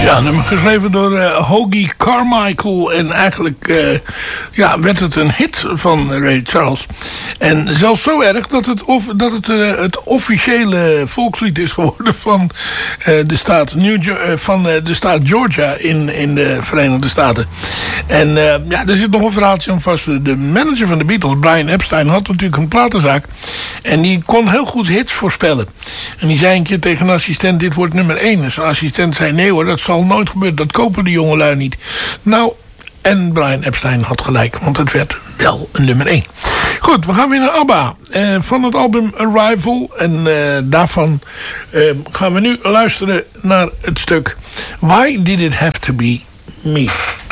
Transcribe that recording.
Ja, nummer geschreven door Hoagy Carmichael. En eigenlijk werd het een hit van Ray Charles. En zelfs zo erg dat het officiële volkslied is geworden van de staat Georgia in de Verenigde Staten. En er zit nog een verhaaltje aan vast. De manager van de Beatles, Brian Epstein, had natuurlijk een platenzaak. En die kon heel goed hits voorspellen. En die zei een keer tegen een assistent, dit wordt nummer 1. Dus de assistent zei, nee hoor, dat zal nooit gebeuren. Dat kopen de jongelui niet. Nou, en Brian Epstein had gelijk. Want het werd wel een nummer 1. Goed, we gaan weer naar ABBA. Van het album Arrival. En daarvan gaan we nu luisteren naar het stuk Why Did It Have To Be Me?